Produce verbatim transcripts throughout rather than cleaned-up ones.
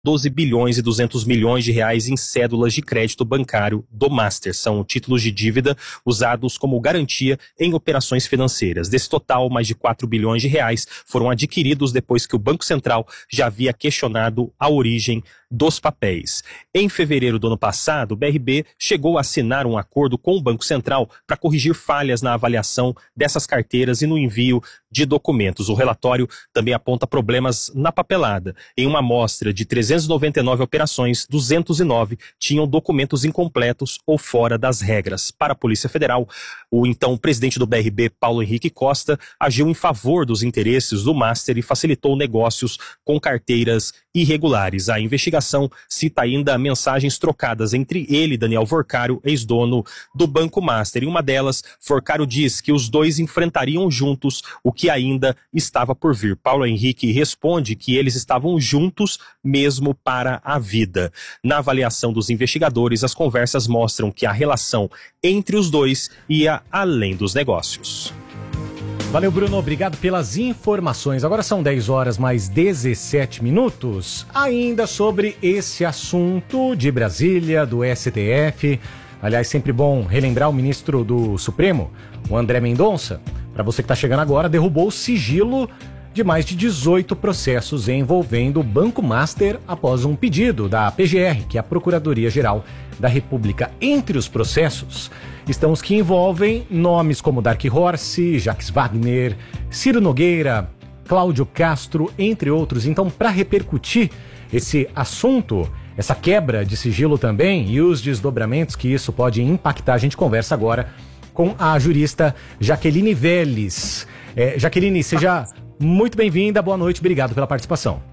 doze bilhões e duzentos milhões de reais em cédulas de crédito bancário do Master. São títulos de dívida usados como garantia em operações financeiras. Desse total, mais de quatro bilhões de reais foram adquiridos depois que o Banco Central já havia questionado a origem dos papéis. Em fevereiro do ano passado, o B R B chegou a assinar um acordo com o Banco Central para corrigir falhas na avaliação dessas carteiras e no envio de documentos. O relatório também aponta problemas na papelada. Em uma amostra de trezentas e noventa e nove operações, duzentos e nove tinham documentos incompletos ou fora das regras. Para a Polícia Federal, o então presidente do B R B, Paulo Henrique Costa, agiu em favor dos interesses do Master e facilitou negócios com carteiras irregulares. A investigação cita ainda mensagens trocadas entre ele e Daniel Forcário, ex-dono do Banco Master. Em uma delas, Forcário diz que os dois enfrentariam juntos o que ainda estava por vir. Paulo Henrique responde que eles estavam juntos mesmo para a vida. Na avaliação dos investigadores, as conversas mostram que a relação entre os dois ia além dos negócios. Valeu, Bruno. Obrigado pelas informações. Agora são dez horas mais dezessete minutos. Ainda sobre esse assunto de Brasília, do S T F. Aliás, sempre bom relembrar o ministro do Supremo, o André Mendonça. Para você que está chegando agora, derrubou o sigilo de mais de dezoito processos envolvendo o Banco Master após um pedido da P G R, que é a Procuradoria-Geral da República. Entre os processos estão os que envolvem nomes como Dark Horse, Jacques Wagner, Ciro Nogueira, Cláudio Castro, entre outros. Então, para repercutir esse assunto, essa quebra de sigilo também e os desdobramentos que isso pode impactar, a gente conversa agora com a jurista Jaqueline Vélez. É, Jaqueline, seja muito bem-vinda, boa noite, obrigado pela participação.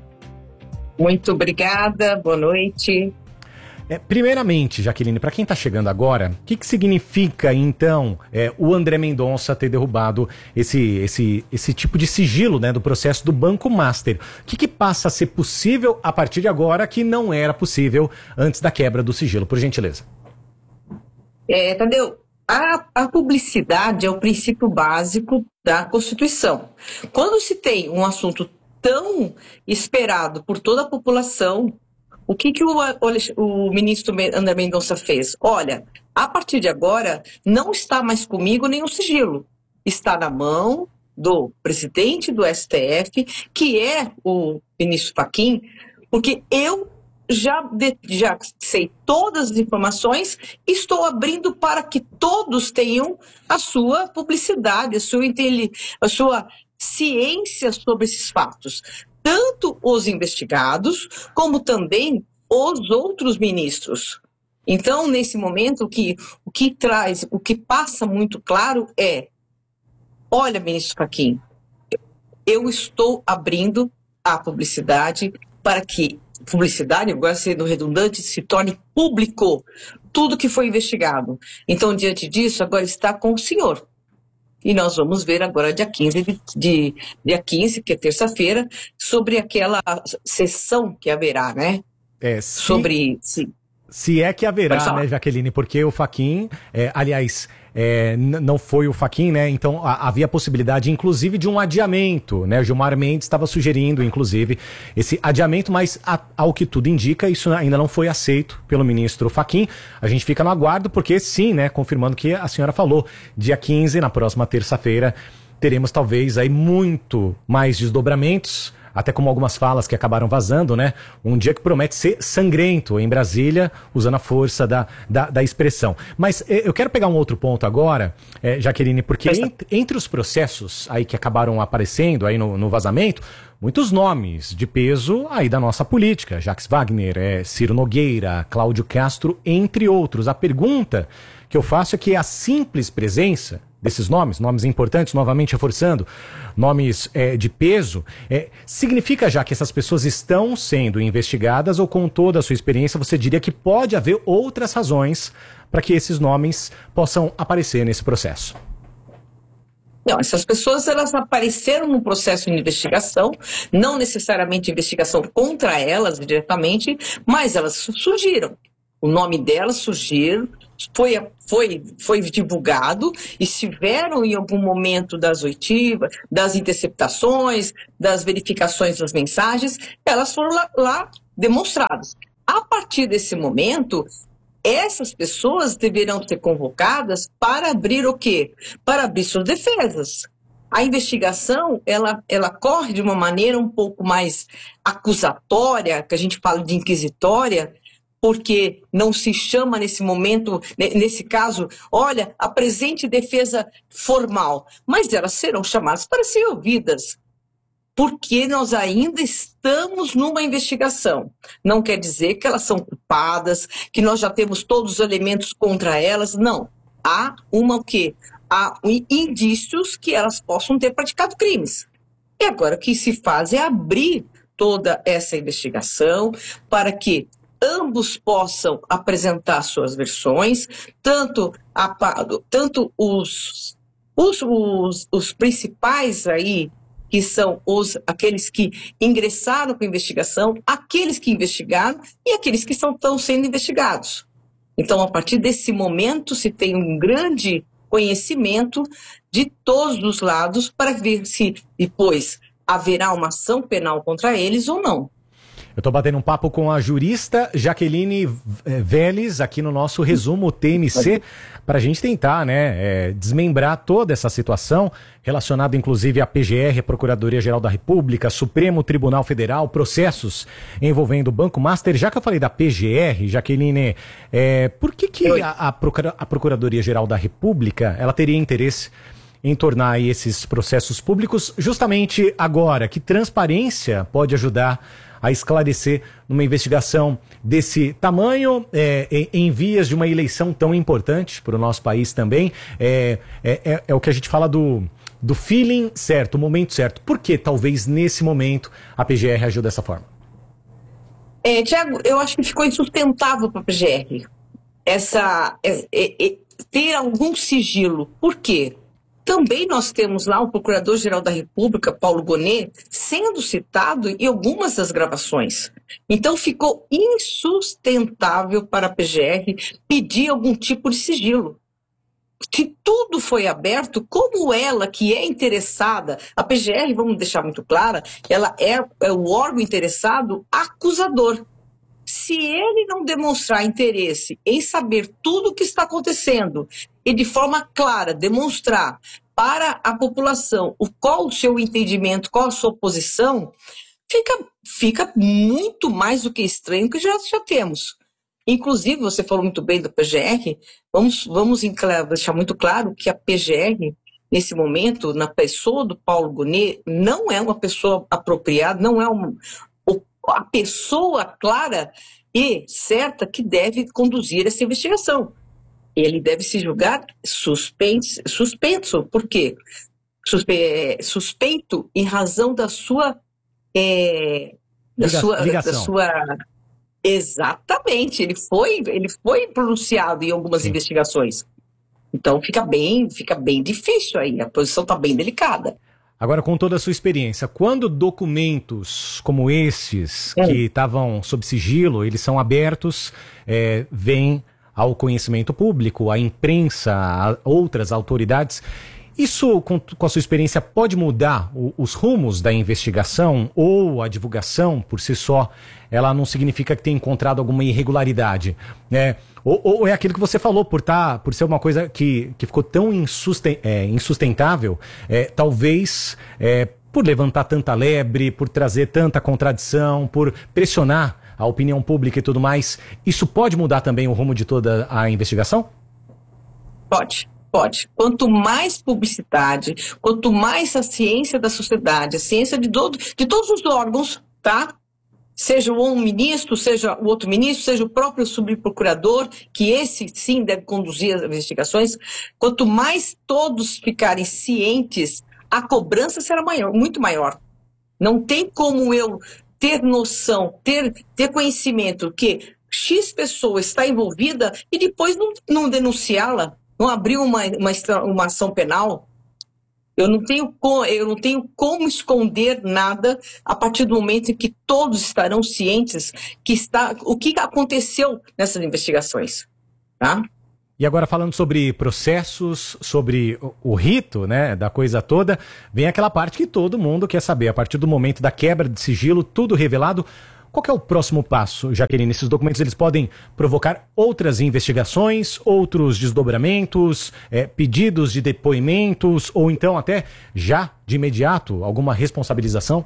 Muito obrigada, boa noite. É, primeiramente, Jaqueline, para quem está chegando agora, o que, que significa, então, é, o André Mendonça ter derrubado esse, esse, esse tipo de sigilo, né, do processo do Banco Master? O que, que passa a ser possível a partir de agora que não era possível antes da quebra do sigilo? Por gentileza. É, Tadeu, a, a publicidade é o princípio básico da Constituição. Quando se tem um assunto tão esperado por toda a população, o que, que o, o, o ministro André Mendonça fez? Olha, a partir de agora, não está mais comigo nem o sigilo. Está na mão do presidente do S T F, que é o ministro Fachin, porque eu já, de, já sei todas as informações e estou abrindo para que todos tenham a sua publicidade, a sua, a sua ciência sobre esses fatos. Tanto os investigados, como também os outros ministros. Então, nesse momento, o que, o que traz, o que passa muito claro é, olha, ministro Fachin, eu estou abrindo a publicidade para que, publicidade, agora sendo redundante, se torne público tudo que foi investigado. Então, diante disso, agora está com o senhor. E nós vamos ver agora, dia quinze, de, de, dia quinze, que é terça-feira, sobre aquela sessão que haverá, né? É, se, sobre... Se, se é que haverá, né, Jaqueline? Porque o Fachin, é, aliás, é, n- não foi o Fachin, né? Então a, havia a possibilidade, inclusive, de um adiamento, né? O Gilmar Mendes estava sugerindo, inclusive, esse adiamento, mas a, ao que tudo indica, isso ainda não foi aceito pelo ministro Fachin. A gente fica no aguardo, porque sim, né? Confirmando que a senhora falou, dia quinze, na próxima terça-feira, teremos talvez aí muito mais desdobramentos, até como algumas falas que acabaram vazando, né? Um dia que promete ser sangrento em Brasília, usando a força da, da, da expressão. Mas eh, eu quero pegar um outro ponto agora, eh, Jaqueline, porque ent, entre os processos aí que acabaram aparecendo aí no, no vazamento, muitos nomes de peso aí da nossa política. Jacques Wagner, eh, Ciro Nogueira, Cláudio Castro, entre outros. A pergunta que eu faço é que a simples presença desses nomes, nomes importantes, novamente reforçando, nomes é, de peso, é, significa já que essas pessoas estão sendo investigadas ou com toda a sua experiência você diria que pode haver outras razões para que esses nomes possam aparecer nesse processo? Não, essas pessoas elas apareceram no processo de investigação, não necessariamente investigação contra elas diretamente, mas elas surgiram. O nome delas surgiram, foi, foi, foi divulgado, estiveram em algum momento das oitivas, das interceptações, das verificações das mensagens, elas foram lá, lá demonstradas. A partir desse momento, essas pessoas deverão ser convocadas para abrir o quê? Para abrir suas defesas. A investigação, ela, ela corre de uma maneira um pouco mais acusatória, que a gente fala de inquisitória, porque não se chama nesse momento, nesse caso, olha, apresente defesa formal, mas elas serão chamadas para serem ouvidas, porque nós ainda estamos numa investigação. Não quer dizer que elas são culpadas, que nós já temos todos os elementos contra elas, não. Há uma o quê? Há indícios que elas possam ter praticado crimes. E agora o que se faz é abrir toda essa investigação para que ambos possam apresentar suas versões, tanto, a, tanto os, os, os, os principais aí, que são os, aqueles que ingressaram com a investigação, aqueles que investigaram e aqueles que estão, estão sendo investigados. Então, a partir desse momento, se tem um grande conhecimento de todos os lados para ver se depois haverá uma ação penal contra eles ou não. Eu estou batendo um papo com a jurista Jaqueline Vélez aqui no nosso resumo T M C para a gente tentar, né, é, desmembrar toda essa situação relacionada inclusive à P G R, a Procuradoria-Geral da República, Supremo Tribunal Federal, processos envolvendo o Banco Master. Já que eu falei da P G R, Jaqueline, é, por que, que a, a, Procura, a Procuradoria-Geral da República ela teria interesse em tornar aí esses processos públicos justamente agora? Que transparência pode ajudar a esclarecer numa investigação desse tamanho, é, em, em vias de uma eleição tão importante para o nosso país também? É, é, é o que a gente fala do, do feeling certo, o momento certo. Por que talvez nesse momento a P G R agiu dessa forma? É, Tiago, eu acho que ficou insustentável para a P G R essa, é, é, é, ter algum sigilo. Por quê? Também nós temos lá o Procurador-Geral da República, Paulo Gonet, sendo citado em algumas das gravações. Então ficou insustentável para a P G R pedir algum tipo de sigilo. Se tudo foi aberto, como ela, que é interessada, a P G R, vamos deixar muito clara, ela é, é o órgão interessado acusador. Se ele não demonstrar interesse em saber tudo o que está acontecendo e de forma clara demonstrar para a população o, qual o seu entendimento, qual a sua posição, fica, fica muito mais do que estranho que já, já temos. Inclusive, você falou muito bem do P G R, vamos, vamos deixar muito claro que a P G R, nesse momento, na pessoa do Paulo Gonet, não é uma pessoa apropriada, não é uma, a pessoa clara e certa que deve conduzir essa investigação. Ele deve se julgar suspenso, suspenso. Por quê? Suspe, suspeito em razão da sua... É, da, Liga, sua ligação. da sua... Exatamente. Ele foi, ele foi pronunciado em algumas Sim. investigações. Então fica bem, fica bem difícil aí. A posição está bem delicada. Agora, com toda a sua experiência, quando documentos como esses, é. que estavam sob sigilo, eles são abertos, é, vêm ao conhecimento público, à imprensa, a outras autoridades, isso, com, com a sua experiência, pode mudar o, os rumos da investigação ou a divulgação por si só? Ela não significa que tenha encontrado alguma irregularidade, né? Ou, ou é aquilo que você falou, por, tá, por ser uma coisa que, que ficou tão insusten, é, insustentável, é, talvez é, por levantar tanta lebre, por trazer tanta contradição, por pressionar a opinião pública e tudo mais, isso pode mudar também o rumo de toda a investigação? Pode. Pode. Quanto mais publicidade, quanto mais a ciência da sociedade, a ciência de, todo, de todos os órgãos, tá? Seja um ministro, seja o outro ministro, seja o próprio subprocurador, que esse sim deve conduzir as investigações, quanto mais todos ficarem cientes, a cobrança será maior, muito maior. Não tem como eu ter noção, ter, ter conhecimento que X pessoa está envolvida e depois não, não denunciá-la. Não abriu uma, uma, uma ação penal, eu não, tenho, eu não tenho como esconder nada a partir do momento em que todos estarão cientes que está, o que aconteceu nessas investigações. Tá? E agora falando sobre processos, sobre o, o rito, né, da coisa toda, vem aquela parte que todo mundo quer saber. A partir do momento da quebra de sigilo, tudo revelado, qual que é o próximo passo, Jaqueline? Esses documentos eles podem provocar outras investigações, outros desdobramentos, é, pedidos de depoimentos, ou então até já de imediato alguma responsabilização?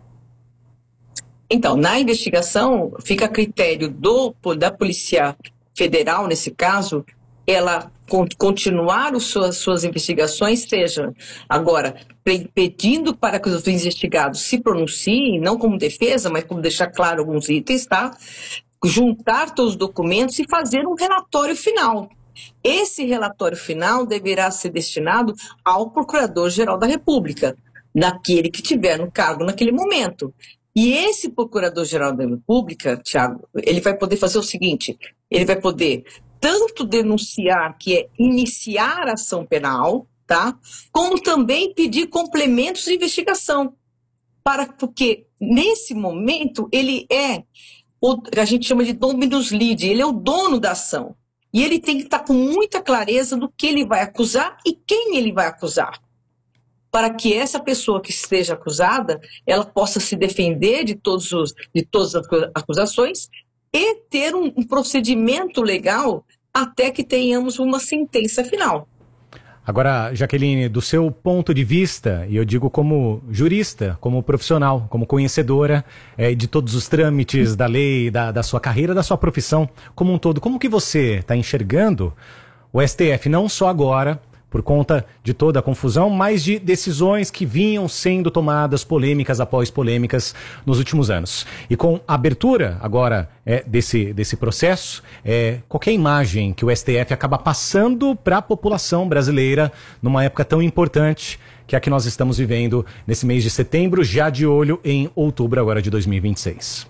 Então, na investigação, fica a critério do, da Polícia Federal, nesse caso, ela continuar as suas, suas investigações, seja agora pedindo para que os investigados se pronunciem, não como defesa, mas como deixar claro alguns itens, tá? Juntar todos os documentos e fazer um relatório final. Esse relatório final deverá ser destinado ao Procurador-Geral da República, daquele que tiver no cargo naquele momento. E esse Procurador-Geral da República, Thiago, ele vai poder fazer o seguinte, ele vai poder tanto denunciar, que é iniciar a ação penal, tá? Como também pedir complementos de investigação, para, porque nesse momento ele é, o, a gente chama de dominus lide, ele é o dono da ação. E ele tem que estar com muita clareza do que ele vai acusar e quem ele vai acusar, para que essa pessoa que esteja acusada, ela possa se defender de, todos os, de todas as acusações e ter um, um procedimento legal até que tenhamos uma sentença final. Agora, Jaqueline, do seu ponto de vista, e eu digo como jurista, como profissional, como conhecedora é, de todos os trâmites da lei, da, da sua carreira, da sua profissão como um todo, como que você está enxergando o S T F, não só agora, por conta de toda a confusão, mas de decisões que vinham sendo tomadas, polêmicas após polêmicas, nos últimos anos. E com a abertura agora é, desse, desse processo, é, qualquer imagem que o S T F acaba passando para a população brasileira numa época tão importante que é a que nós estamos vivendo nesse mês de setembro, já de olho em outubro agora de dois mil e vinte e seis.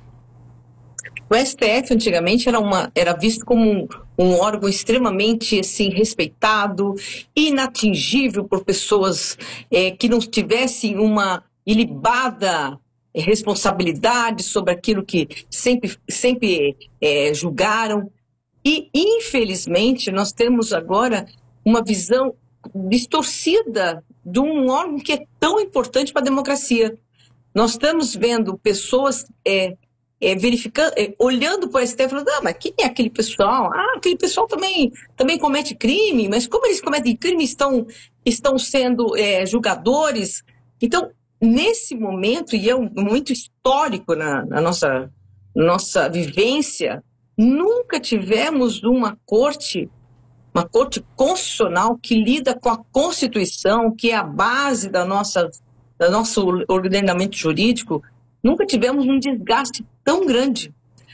O S T F antigamente era, uma, era visto como um, um órgão extremamente assim, respeitado, inatingível por pessoas é, que não tivessem uma ilibada é, responsabilidade sobre aquilo que sempre, sempre é, julgaram. E, infelizmente, nós temos agora uma visão distorcida de um órgão que é tão importante para a democracia. Nós estamos vendo pessoas... É, É, verificando, é, olhando para o S T F, falando, ah, mas quem é aquele pessoal? Ah, aquele pessoal também, também comete crime, mas como eles cometem crime, estão, estão sendo é, julgadores? Então, nesse momento, e é um momento histórico na, na nossa, nossa vivência, nunca tivemos uma corte, uma corte constitucional que lida com a Constituição, que é a base da nossa, do nosso ordenamento jurídico. Nunca tivemos um desgaste tão grande,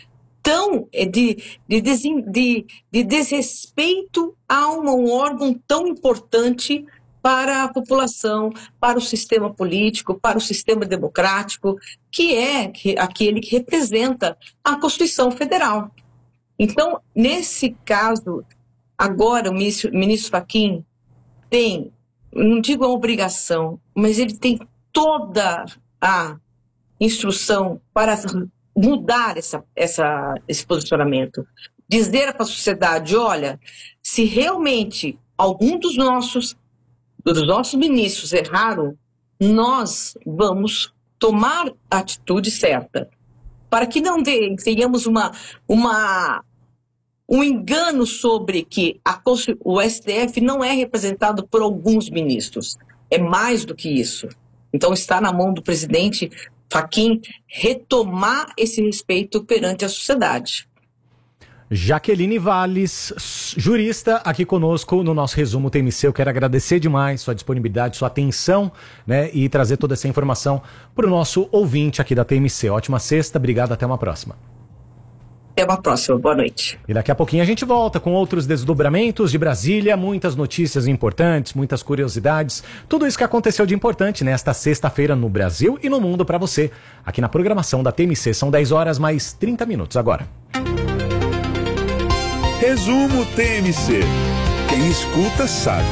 tão de, de, de, de desrespeito a um órgão tão importante para a população, para o sistema político, para o sistema democrático, que é aquele que representa a Constituição Federal. Então, nesse caso, agora o ministro, ministro Fachin tem, não digo a obrigação, mas ele tem toda a instrução para mudar essa, essa, esse posicionamento. Dizer para a sociedade, olha, se realmente algum dos nossos, dos nossos ministros erraram, nós vamos tomar a atitude certa. Para que não tenhamos uma, uma, um engano sobre que a, o S T F não é representado por alguns ministros. É mais do que isso. Então está na mão do presidente Fachin retomar esse respeito perante a sociedade. Jaqueline Valles, jurista, aqui conosco no nosso resumo T M C. Eu quero agradecer demais sua disponibilidade, sua atenção, né, e trazer toda essa informação para o nosso ouvinte aqui da T M C. Ótima sexta, obrigado, até uma próxima. Até uma próxima, boa noite. E daqui a pouquinho a gente volta com outros desdobramentos de Brasília, muitas notícias importantes, muitas curiosidades, tudo isso que aconteceu de importante nesta sexta-feira no Brasil e no mundo para você, aqui na programação da T M C. São dez horas mais trinta minutos agora. Resumo T M C. Quem escuta sabe.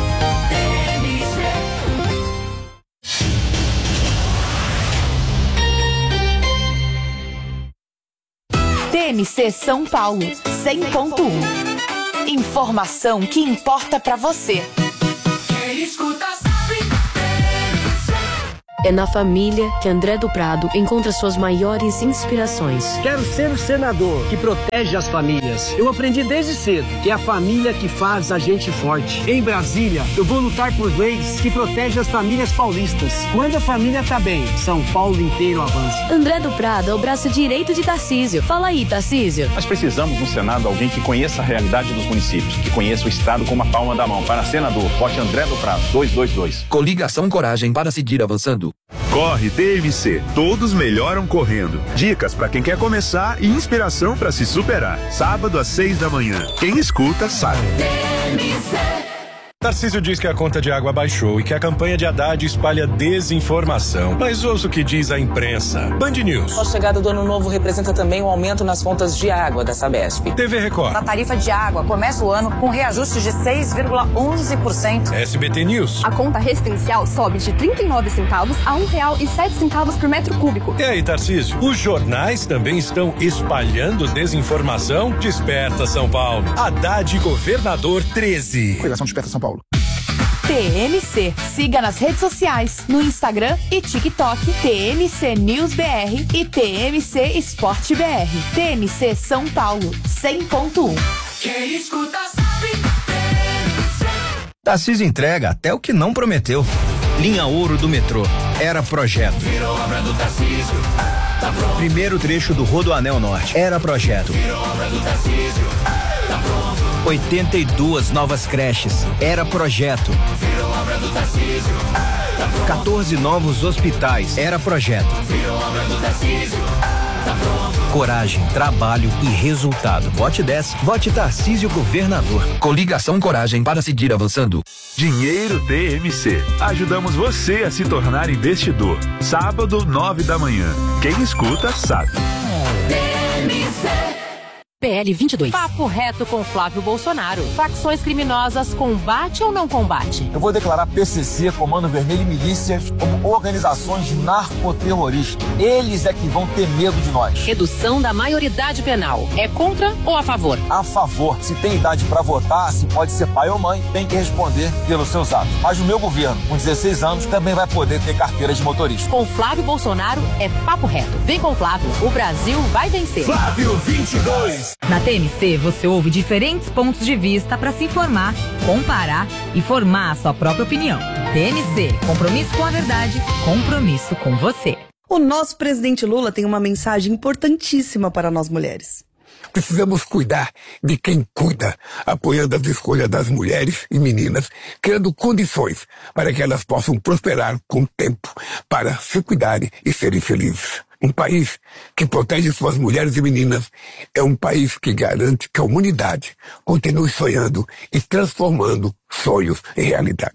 T M C São Paulo, cem ponto um. Informação que importa pra você. Quem escuta sabe. É na família que André do Prado encontra suas maiores inspirações. Quero ser o senador que protege as famílias. Eu aprendi desde cedo que é a família que faz a gente forte. Em Brasília, eu vou lutar por leis que protegem as famílias paulistas. Quando a família tá bem, São Paulo inteiro avança. André do Prado é o braço direito de Tarcísio. Fala aí, Tarcísio. Nós precisamos no Senado alguém que conheça a realidade dos municípios, que conheça o Estado como a palma da mão. Para senador, vote André do Prado, dois dois dois. Coligação Coragem para seguir avançando. Corre T M C, todos melhoram correndo. Dicas para quem quer começar e inspiração para se superar. Sábado às seis da manhã. Quem escuta sabe. T M C. Tarcísio diz que a conta de água baixou e que a campanha de Haddad espalha desinformação. Mas ouça o que diz a imprensa. Band News. A chegada do ano novo representa também um aumento nas contas de água da Sabesp. T V Record. A tarifa de água começa o ano com reajuste de seis vírgula onze por cento. S B T News. A conta residencial sobe de trinta e nove centavos a um real e sete centavos por metro cúbico. E aí, Tarcísio? Os jornais também estão espalhando desinformação? Desperta São Paulo. Haddad Governador treze. Coligação Desperta São Paulo. T M C. Siga nas redes sociais, no Instagram e TikTok, T M C News B R e T M C Esporte B R. T M C São Paulo, cem ponto um. Quem escuta sabe. T M C. Tarcísio entrega até o que não prometeu. Linha Ouro do metrô. Era projeto. Virou obra do Tarcísio. Tá pronto. Primeiro trecho do Rodoanel Norte. Era projeto. Virou obra do Tarcísio. Tá pronto. oitenta e duas novas creches. Era projeto. Virou obra do Tarcísio. Tá pronto. quatorze novos hospitais. Era projeto. Virou obra do Tarcísio. Tá pronto. Coragem, trabalho e resultado. Vote dez. Vote Tarcísio Governador. Coligação Coragem para seguir avançando. Dinheiro T M C. Ajudamos você a se tornar investidor. Sábado, nove da manhã. Quem escuta sabe. T M C. P L vinte e dois. Papo reto com Flávio Bolsonaro. Facções criminosas combate ou não combate? Eu vou declarar P C C, Comando Vermelho e milícias como organizações narcoterroristas. Eles é que vão ter medo de nós. Redução da maioridade penal. É contra ou a favor? A favor. Se tem idade para votar, se pode ser pai ou mãe, tem que responder pelos seus atos. Mas o meu governo, com dezesseis anos, também vai poder ter carteira de motorista. Com Flávio Bolsonaro é papo reto. Vem com Flávio. O Brasil vai vencer. Flávio vinte e dois. Na T M C, você ouve diferentes pontos de vista para se informar, comparar e formar a sua própria opinião. T M C, compromisso com a verdade, compromisso com você. O nosso presidente Lula tem uma mensagem importantíssima para nós mulheres. Precisamos cuidar de quem cuida, apoiando as escolhas das mulheres e meninas, criando condições para que elas possam prosperar com o tempo, para se cuidarem e serem felizes. Um país que protege suas mulheres e meninas é um país que garante que a humanidade continue sonhando e transformando sonhos em realidade.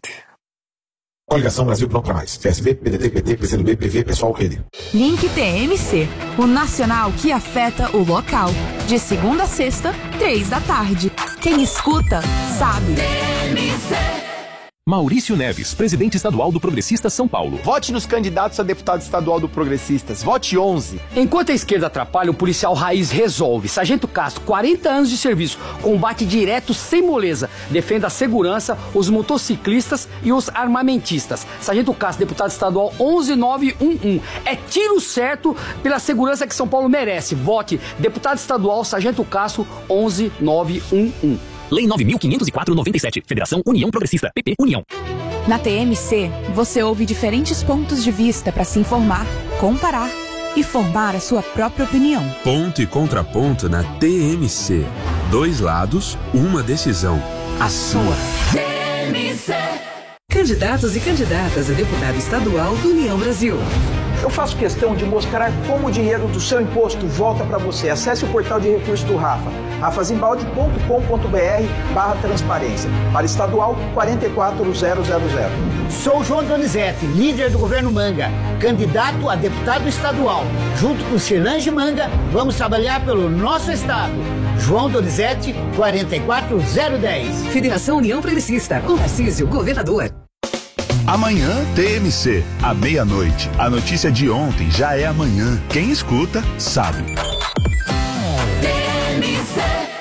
Coligação Brasil Pronto para Mais. P S B, P D T, P T, P C do B, P V, Pessoal, Rede. Link T M C. O nacional que afeta o local. De segunda a sexta, três da tarde. Quem escuta, sabe. T M C. Maurício Neves, presidente estadual do Progressistas São Paulo. Vote nos candidatos a deputado estadual do Progressistas. Vote onze. Enquanto a esquerda atrapalha, o policial raiz resolve. Sargento Castro, quarenta anos de serviço, combate direto sem moleza. Defenda a segurança, os motociclistas e os armamentistas. Sargento Castro, deputado estadual onze nove um um. É tiro certo pela segurança que São Paulo merece. Vote deputado estadual Sargento Castro onze nove um um. Lei nove mil quinhentos e quatro, noventa e sete. Federação União Progressista. P P União. Na T M C, você ouve diferentes pontos de vista para se informar, comparar e formar a sua própria opinião. Ponto e contraponto na T M C. Dois lados, uma decisão. A sua. T M C. Candidatos e candidatas a deputado estadual do União Brasil. Eu faço questão de mostrar como o dinheiro do seu imposto volta para você. Acesse o portal de recursos do Rafa, rafazimbaldi ponto com ponto br barra transparência. Para estadual, quatro quatro zero zero zero. Sou João Donizete, líder do governo Manga, candidato a deputado estadual. Junto com Cirlange Manga, vamos trabalhar pelo nosso estado. João Donizete, quatro quatro zero um zero. Federação União Progressista, com Tarcísio, governador. Amanhã, T M C, à meia-noite. A notícia de ontem já é amanhã. Quem escuta, sabe. T M C.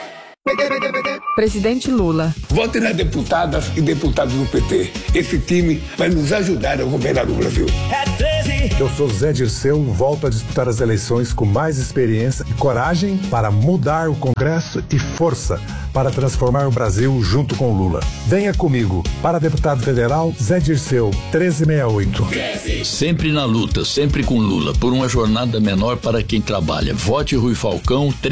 Presidente Lula. Vote nas deputadas e deputados do P T. Esse time vai nos ajudar a governar o Brasil. É Eu sou Zé Dirceu, volto a disputar as eleições com mais experiência e coragem para mudar o Congresso e força para transformar o Brasil junto com Lula. Venha comigo. Para deputado federal, Zé Dirceu, treze sessenta e oito. Sempre na luta, sempre com Lula, por uma jornada menor para quem trabalha. Vote Rui Falcão,